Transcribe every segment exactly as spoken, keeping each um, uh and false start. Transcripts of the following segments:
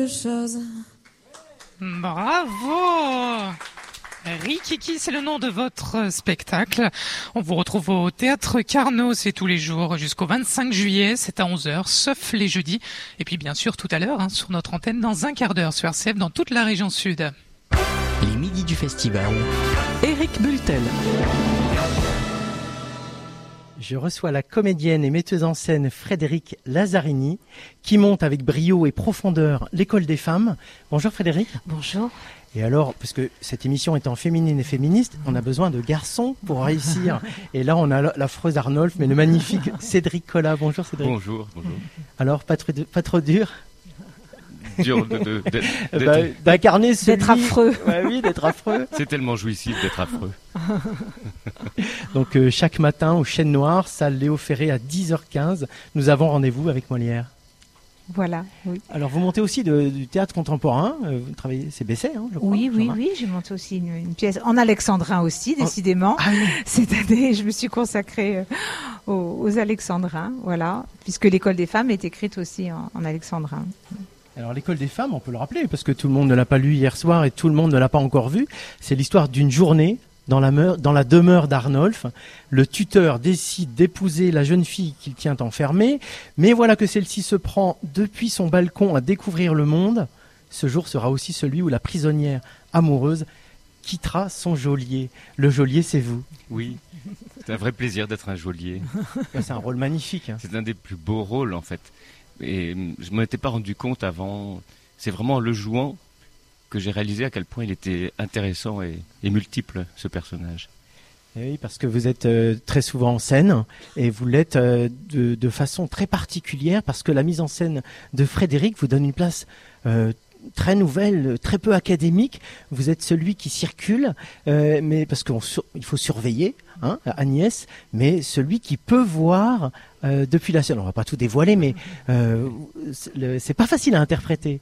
Chose. Bravo! Rikiki, c'est le nom de votre spectacle. On vous retrouve au Théâtre Carnot, c'est tous les jours jusqu'au vingt-cinq juillet, c'est à onze heures, sauf les jeudis. Et puis bien sûr tout à l'heure, hein, sur notre antenne, dans un quart d'heure, sur R C F, dans toute la région sud. Les midis du festival. Éric Bultel. Je reçois la comédienne et metteuse en scène Frédéric Lazzarini, qui monte avec brio et profondeur l'École des femmes. Bonjour Frédéric. Bonjour. Et alors, parce que cette émission étant féminine et féministe, on a besoin de garçons pour réussir. Et là, on a l'affreuse Arnolphe, mais le magnifique Cédric Collat. Bonjour Cédric. Bonjour, bonjour. Alors, pas trop, pas trop dur Dur de, de, de, bah, d'incarner celui... D'être affreux. Ouais, oui, d'être affreux. C'est tellement jouissif d'être affreux. Donc, euh, chaque matin, au Chêne Noir, salle Léo Ferré à dix heures quinze, nous avons rendez-vous avec Molière. Voilà, oui. Alors, vous montez aussi de, du théâtre contemporain. Euh, vous travaillez, c'est Besset, hein, je crois. Oui, oui, oui. J'ai monté aussi une, une pièce en alexandrin aussi, décidément. Ah, oui. Cette année, je me suis consacrée euh, aux, aux alexandrins, voilà, puisque l'école des femmes est écrite aussi en, en alexandrin. Alors l'école des femmes, on peut le rappeler, parce que tout le monde ne l'a pas lu hier soir et tout le monde ne l'a pas encore vu. C'est l'histoire d'une journée dans la, meur, dans la demeure d'Arnolphe. Le tuteur décide d'épouser la jeune fille qu'il tient enfermée, mais voilà que celle-ci se prend depuis son balcon à découvrir le monde. Ce jour sera aussi celui où la prisonnière amoureuse quittera son geôlier. Le geôlier, c'est vous. Oui, c'est un vrai plaisir d'être un geôlier. C'est un rôle magnifique. Hein. C'est un des plus beaux rôles en fait. Et je ne m'en étais pas rendu compte avant. C'est vraiment en le jouant que j'ai réalisé à quel point il était intéressant et, et multiple, ce personnage. Et oui, parce que vous êtes euh, très souvent en scène, et vous l'êtes euh, de, de façon très particulière, parce que la mise en scène de Frédéric vous donne une place euh, très nouvelle, très peu académique. Vous êtes celui qui circule, euh, mais parce qu'il sur, faut surveiller, hein, Agnès, mais celui qui peut voir euh, depuis la scène. On va pas tout dévoiler, mais euh, c'est pas facile à interpréter.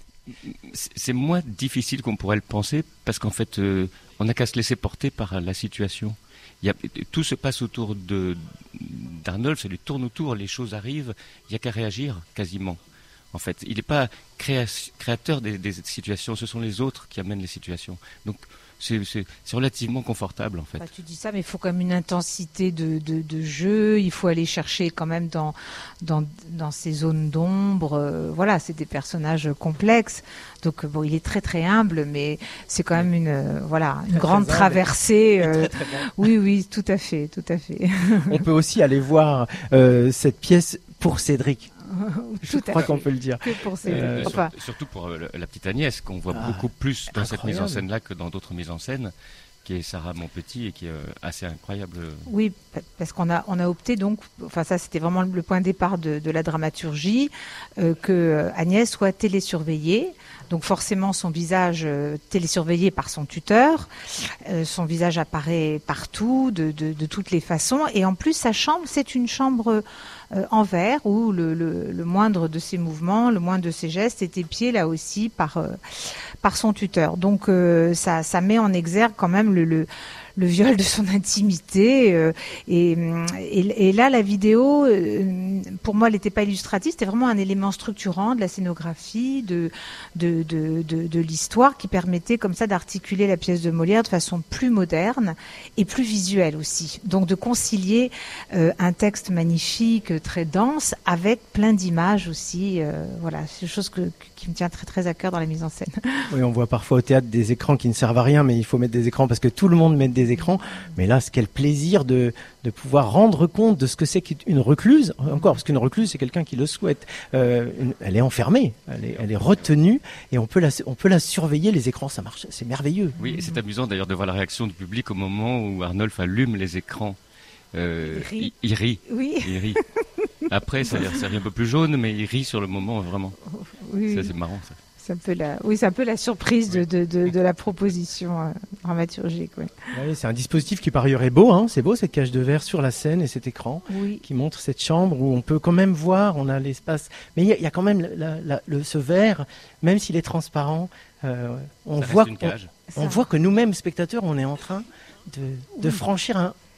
C'est moins difficile qu'on pourrait le penser, parce qu'en fait, euh, on n'a qu'à se laisser porter par la situation. Il y a, tout se passe autour de d'Arnolphe, ça lui tourne autour, les choses arrivent, il n'y a qu'à réagir quasiment. En fait, il n'est pas créa- créateur des, des situations, ce sont les autres qui amènent les situations. Donc, c'est, c'est, c'est relativement confortable, en fait. Bah, tu dis ça, mais il faut quand même une intensité de, de, de jeu. Il faut aller chercher quand même dans, dans, dans ces zones d'ombre. Euh, voilà, c'est des personnages complexes. Donc, bon, il est très, très humble, mais c'est quand même une, euh, voilà, une très, grande très traversée. Euh, très, très bon. Oui, oui, tout à fait, tout à fait. On peut aussi aller voir euh, cette pièce pour Cédric. Je Tout crois à qu'on fait. peut le dire. Que pour ces Euh, enfin, sur- surtout pour euh, la petite Agnès, qu'on voit Ah, beaucoup plus dans cette mise en incroyable. scène-là que dans d'autres mises en scène, qui est Sarah Monpetit et qui est euh, assez incroyable. oui, pa- parce qu'on a on a opté donc, enfin ça c'était vraiment le point de départ de, de la dramaturgie, euh, que euh, Agnès soit télésurveillée. Donc forcément son visage euh, télésurveillé par son tuteur, euh, son visage apparaît partout, de, de, de toutes les façons, et en plus sa chambre c'est une chambre euh, en verre où le, le, le moindre de ses mouvements, le moindre de ses gestes est épié là aussi par euh, par son tuteur. Donc euh, ça ça met en exergue quand même le, le le viol de son intimité euh, et, et, et là la vidéo euh, pour moi elle n'était pas illustrative, c'était vraiment un élément structurant de la scénographie, de de, de, de, de l'histoire qui permettait comme ça d'articuler la pièce de Molière de façon plus moderne et plus visuelle aussi, donc de concilier euh, un texte magnifique très dense avec plein d'images aussi, euh, voilà, c'est une chose que, qui me tient très très à cœur dans la mise en scène. Oui, on voit parfois au théâtre des écrans qui ne servent à rien, mais il faut mettre des écrans parce que tout le monde met des écrans. Mais là, quel plaisir de, de pouvoir rendre compte de ce que c'est qu'une recluse. Encore, parce qu'une recluse, c'est quelqu'un qui le souhaite. Euh, une, elle est enfermée, elle est, elle est retenue, et on peut la, on peut la surveiller. Les écrans, ça marche, c'est merveilleux. Oui, et c'est amusant d'ailleurs de voir la réaction du public au moment où Arnolphe allume les écrans. Euh, Il rit. Il, il rit. Oui. Il rit. Après, ça, ça rit un peu plus jaune, mais il rit sur le moment, vraiment. Oui, Ça, oui. c'est marrant, ça. C'est un peu la, oui, c'est un peu la surprise de, de, de, de la proposition euh, dramaturgique. Oui. Oui, c'est un dispositif qui par ailleurs est beau, hein, c'est beau cette cage de verre sur la scène et cet écran Oui. qui montre cette chambre où on peut quand même voir, on a l'espace. Mais il y, a- il y a quand même la, la, le, ce verre, même s'il est transparent, euh, on Ça voit, reste une on, cage. on Ça- voit que nous-mêmes spectateurs, on est en train de, de Oui. franchir un,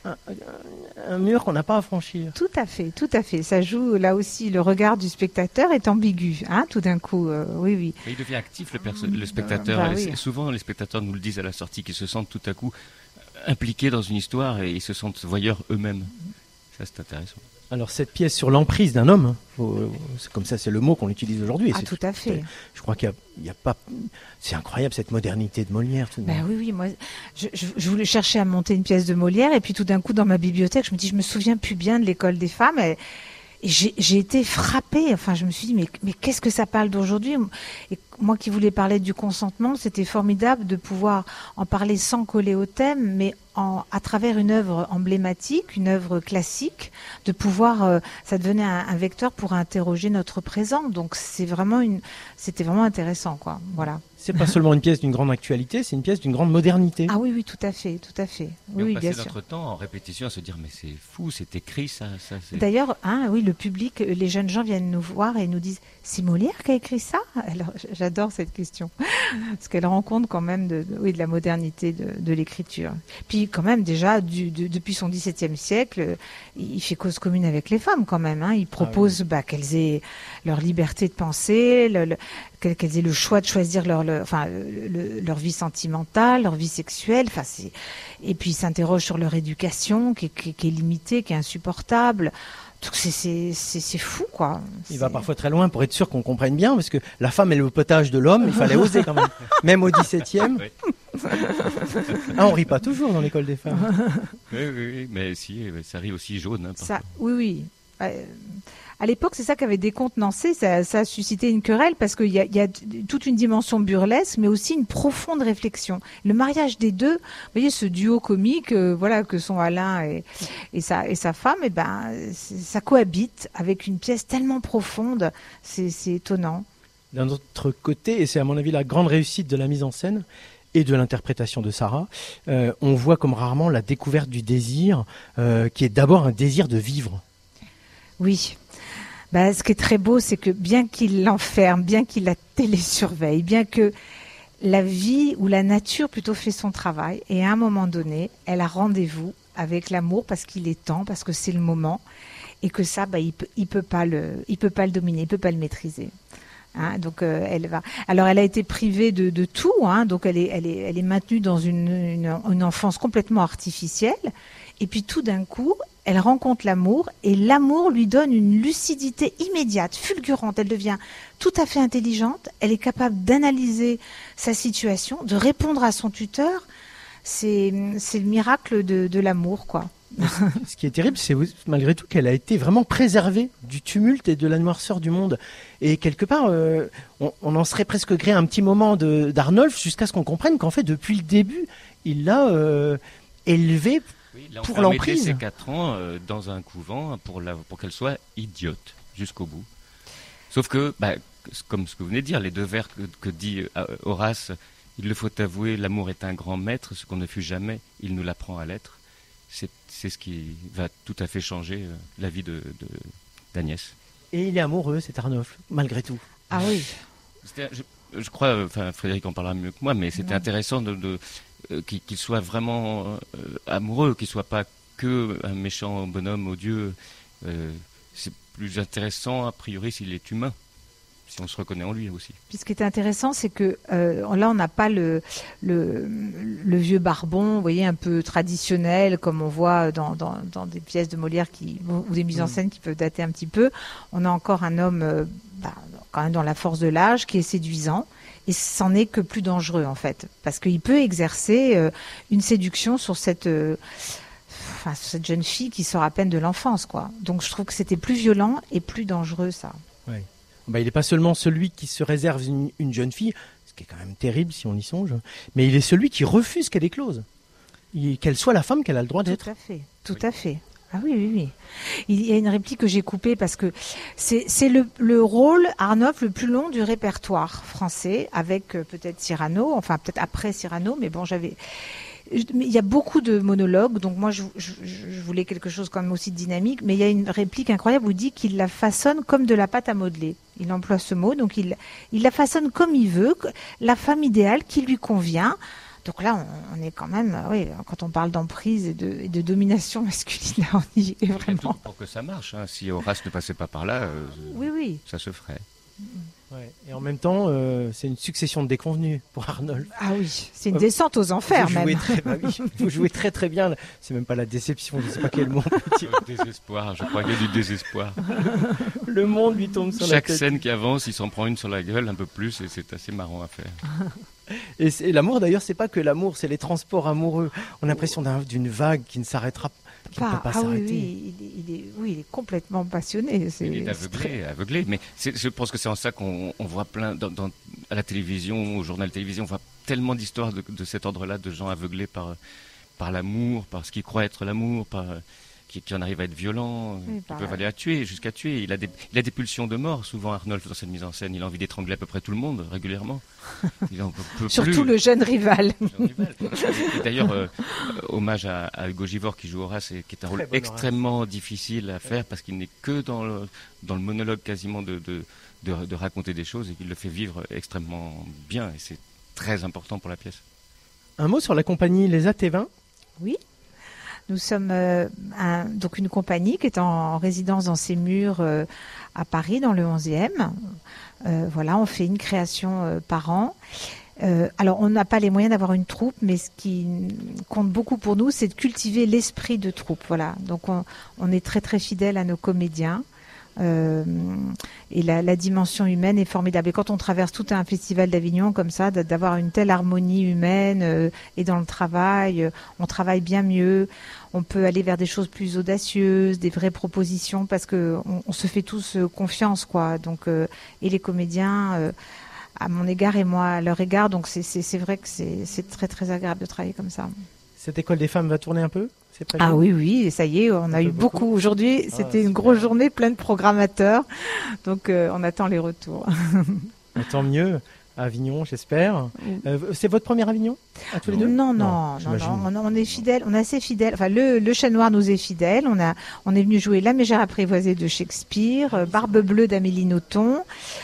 un, un mur qu'on n'a pas à franchir. Tout à fait, tout à fait. Ça joue là aussi, le regard du spectateur est ambigu, hein, tout d'un coup. Euh, oui, oui. Mais il devient actif, le, perso- le spectateur. Bah, oui. Souvent, les spectateurs nous le disent à la sortie, qu'ils se sentent tout à coup impliqués dans une histoire et ils se sentent voyeurs eux-mêmes. Ça, c'est intéressant. Alors cette pièce sur l'emprise d'un homme, hein, faut, c'est comme ça, c'est le mot qu'on utilise aujourd'hui. Et Ah, c'est tout à fait. Je crois qu'il y a, il y a pas. C'est incroyable cette modernité de Molière. Tout de même. Ben oui, oui, moi, je, je, je voulais chercher à monter une pièce de Molière et puis tout d'un coup, dans ma bibliothèque, je me dis, je me souviens plus bien de l'école des femmes. Et, et j'ai, j'ai été frappée. Enfin, je me suis dit, mais, mais qu'est-ce que ça parle d'aujourd'hui ? Et moi qui voulais parler du consentement, c'était formidable de pouvoir en parler sans coller au thème, mais en, à travers une œuvre emblématique, une œuvre classique, de pouvoir, euh, ça devenait un, un vecteur pour interroger notre présent. Donc c'est vraiment une, c'était vraiment intéressant, quoi. Voilà. C'est pas seulement une pièce d'une grande actualité, c'est une pièce d'une grande modernité. Ah oui, oui, tout à fait, tout à fait. Mais Oui, on oui, passait bien sûr. notre temps en répétition à se dire mais c'est fou, c'est écrit ça. ça c'est... D'ailleurs, hein, oui, le public, les jeunes gens viennent nous voir et nous disent « C'est Molière qui a écrit ça ?» Alors, j'adore cette question, parce qu'elle rend compte quand même de, de, oui, de la modernité de, de l'écriture. Puis quand même, déjà, du, de, depuis son dix-septième siècle, il fait cause commune avec les femmes quand même. Hein. Il propose ah, oui. bah, qu'elles aient leur liberté de penser, le, le, qu'elles aient le choix de choisir leur, le, enfin, le, le, leur vie sentimentale, leur vie sexuelle. Enfin, c'est... Et puis il s'interroge sur leur éducation, qui, qui, qui est limitée, qui est insupportable. Donc c'est, c'est, c'est, c'est fou, quoi. Il c'est... va parfois très loin pour être sûr qu'on comprenne bien, parce que la femme est le potage de l'homme, il fallait oser quand même. Même au dix-septième. Oui. Ah, on rit pas toujours dans l'école des femmes. Oui, oui, oui, mais si, ça rit aussi jaune. Hein, ça, oui, oui. Euh, à l'époque, c'est ça qu'avait décontenancé, ça, ça a suscité une querelle parce qu'il y a, y a toute une dimension burlesque, mais aussi une profonde réflexion. Le mariage des deux, vous voyez, ce duo comique, euh, voilà, que sont Alain et, et, sa, et sa femme, et ben, ça cohabite avec une pièce tellement profonde, c'est, c'est étonnant. D'un autre côté, et c'est à mon avis la grande réussite de la mise en scène et de l'interprétation de Sarah, euh, on voit comme rarement la découverte du désir, euh, qui est d'abord un désir de vivre. Oui. Bah, ce qui est très beau, c'est que bien qu'il l'enferme, bien qu'il la télésurveille, bien que la vie ou la nature plutôt fait son travail, et à un moment donné, elle a rendez-vous avec l'amour parce qu'il est temps, parce que c'est le moment, et que ça, bah, il peut, il peut pas le, il peut pas le dominer, il peut pas le maîtriser. Hein, donc euh, elle va. Alors elle a été privée de, de tout, hein, donc elle est, elle est, elle est maintenue dans une, une, une enfance complètement artificielle. Et puis tout d'un coup, elle rencontre l'amour et l'amour lui donne une lucidité immédiate, fulgurante. Elle devient tout à fait intelligente. Elle est capable d'analyser sa situation, de répondre à son tuteur. C'est, c'est le miracle de, de l'amour, quoi. Ce qui est terrible, c'est malgré tout qu'elle a été vraiment préservée du tumulte et de la noirceur du monde. Et quelque part, euh, on, on en serait presque gré un petit moment de, d'Arnolphe jusqu'à ce qu'on comprenne qu'en fait, depuis le début, il l'a euh, élevée oui, il pour l'emprise. Ses quatre ans euh, dans un couvent pour, la, pour qu'elle soit idiote jusqu'au bout. Sauf que, bah, comme ce que vous venez de dire, les deux vers que, que dit euh, Horace, il le faut avouer, l'amour est un grand maître, ce qu'on ne fut jamais, il nous l'apprend à l'être. C'est, c'est ce qui va tout à fait changer euh, la vie de, de, d'Agnès. Et il est amoureux, cet Arnolphe, malgré tout. Ah oui. C'était, je, je crois, enfin Frédéric en parlera mieux que moi, mais c'était ouais. intéressant de, de, euh, qu'il, qu'il soit vraiment euh, amoureux, qu'il ne soit pas que un méchant bonhomme odieux. Euh, c'est plus intéressant, a priori, s'il est humain. Si on se reconnaît en lui aussi. Puis ce qui est intéressant, c'est que euh, là, on n'a pas le, le, le vieux barbon, vous voyez, un peu traditionnel, comme on voit dans, dans, dans des pièces de Molière qui, ou des mises en scène qui peuvent dater un petit peu. On a encore un homme, euh, bah, quand même dans la force de l'âge, qui est séduisant. Et c'en est que plus dangereux, en fait. Parce qu'il peut exercer euh, une séduction sur cette... Euh, Enfin, cette jeune fille qui sort à peine de l'enfance, quoi. Donc je trouve que c'était plus violent et plus dangereux, ça. Oui. Bah, il n'est pas seulement celui qui se réserve une, une jeune fille, ce qui est quand même terrible si on y songe, mais il est celui qui refuse qu'elle éclose, il, qu'elle soit la femme qu'elle a le droit d'être. Tout à fait, tout oui. à fait. Ah oui, oui, oui. Il y a une réplique que j'ai coupée parce que c'est, c'est le, le rôle, Arnolphe, le plus long du répertoire français, avec euh, peut-être Cyrano, enfin peut-être après Cyrano, mais bon, j'avais... Il y a beaucoup de monologues, donc moi je, je, je voulais quelque chose quand même aussi de dynamique, mais il y a une réplique incroyable où il dit qu'il la façonne comme de la pâte à modeler. Il emploie ce mot, donc il, il la façonne comme il veut, la femme idéale qui lui convient, Donc là, on, on est quand même, oui, quand on parle d'emprise et de, et de domination masculine, là, on y est vraiment. Pour que ça marche, hein. Si Horace ne passait pas par là, euh, oui, oui. ça se ferait. Ouais. Et en même temps, euh, c'est une succession de déconvenus pour Arnolphe. Ah oui, c'est une descente aux enfers vous même. Jouez très, bah oui, vous jouez très très bien. C'est même pas la déception, je sais pas quel mot on peut dire. Le désespoir, je crois qu'il y a du désespoir. Le monde lui tombe sur Chaque la tête. Chaque scène qui avance, il s'en prend une sur la gueule un peu plus et c'est assez marrant à faire. Et, et l'amour d'ailleurs, c'est pas que l'amour, c'est les transports amoureux. On a l'impression d'un, d'une vague qui ne s'arrêtera qui pas. ne peut pas ah s'arrêter. Oui, oui, il est, il est, oui, il est complètement passionné. C'est, il est aveuglé, très... aveuglé. Mais c'est, je pense que c'est en ça qu'on on voit plein, dans, dans, à la télévision, au journal télévision, on voit tellement d'histoires de, de cet ordre-là, de gens aveuglés par, par l'amour, par ce qu'ils croient être l'amour, par... Qui, qui en arrive à être violent, oui, qui peuvent aller à tuer, jusqu'à tuer. Il a, des, il a des pulsions de mort, souvent Arnolphe, dans cette mise en scène. Il a envie d'étrangler à peu près tout le monde, régulièrement. Il en peut Surtout plus. le jeune rival. Le jeune rival. Et d'ailleurs, euh, hommage à, à Hugo Givors qui joue Horace, et qui est un rôle bon extrêmement Horace. difficile à faire, parce qu'il n'est que dans le, dans le monologue quasiment de, de, de, de raconter des choses, et qu'il le fait vivre extrêmement bien. Et c'est très important pour la pièce. Un mot sur la compagnie Les Athévins. Oui. Nous sommes euh, un, donc une compagnie qui est en résidence dans ses murs euh, à Paris, dans le onzième. Euh, voilà, on fait une création euh, par an. Euh, alors, on n'a pas les moyens d'avoir une troupe, mais ce qui compte beaucoup pour nous, c'est de cultiver l'esprit de troupe. Voilà, donc on, on est très très fidèle à nos comédiens. Euh, et la, la dimension humaine est formidable. Et quand on traverse tout un festival d'Avignon comme ça, d'avoir une telle harmonie humaine euh, et dans le travail, euh, on travaille bien mieux. On peut aller vers des choses plus audacieuses, des vraies propositions, parce que on, on se fait tous euh, confiance, quoi. Donc, euh, et les comédiens, euh, à mon égard et moi à leur égard. Donc, c'est, c'est, c'est vrai que c'est, c'est très très agréable de travailler comme ça. Cette école des femmes va tourner un peu ? Ah oui, oui, ça y est, on a eu beaucoup, beaucoup aujourd'hui. Ah, c'était une grosse bien. journée pleine de programmateurs. Donc, euh, on attend les retours. Tant mieux. À Avignon, j'espère. Euh, c'est votre premier Avignon à tous les deux ? Non, non, non, non, non. On est fidèles, on est assez fidèles. Enfin, le, le Chat Noir nous est fidèle. On a, on est venu jouer La Mégère apprivoisée de Shakespeare, ah, Barbe bleue d'Amélie Nothomb.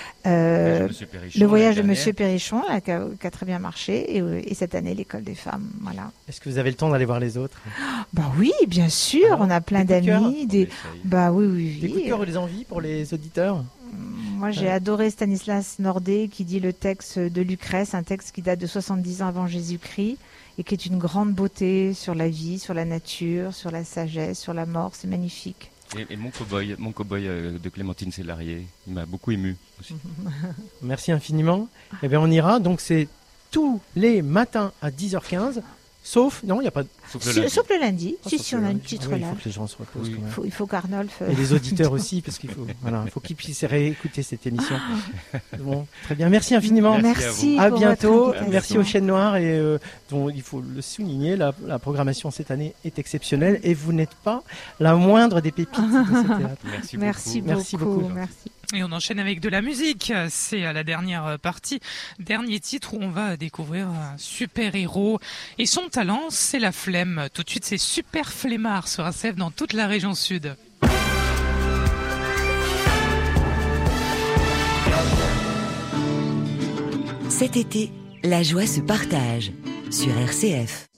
Euh, le voyage de Monsieur Perrichon, là, qui, a, qui a très bien marché, et, et cette année l'école des femmes, voilà. Est-ce que vous avez le temps d'aller voir les autres ? Bah oui, bien sûr, alors, on a plein des d'amis, des, bah oui, oui, des coups de cœur ou des envies pour les auditeurs ? Moi, j'ai euh. adoré Stanislas Nordet qui dit le texte de Lucrèce, un texte qui date de soixante-dix ans avant Jésus-Christ et qui est une grande beauté sur la vie, sur la nature, sur la sagesse, sur la mort. C'est magnifique. Et, et mon cow-boy, mon cow-boy euh, de Clémentine Sélarié, il m'a beaucoup ému aussi. Merci infiniment. Eh bien, on ira. Donc, c'est tous les matins à dix heures quinze. Sauf, non, il n'y a pas de... Sauf le lundi. Sauf le lundi. Oh, si, si, on a une petite oui, relâche. Il faut que les gens se reposent oui. quand même. Il faut, il faut qu'Arnolphe... Et les auditeurs aussi, parce qu'il faut, voilà, faut qu'ils puissent réécouter cette émission. Bon, très bien. Merci infiniment. Merci. À, à bientôt. Merci au Chêne Noir. Et euh, dont il faut le souligner, la, la programmation cette année est exceptionnelle. Et vous n'êtes pas la moindre des pépites de ce théâtre. Merci, Merci beaucoup. Merci beaucoup. Merci. Et on enchaîne avec de la musique. C'est la dernière partie, dernier titre où on va découvrir un super héros et son talent, c'est la flemme. Tout de suite, c'est Super Flemmard sur R C F dans toute la région sud. Cet été, la joie se partage sur R C F.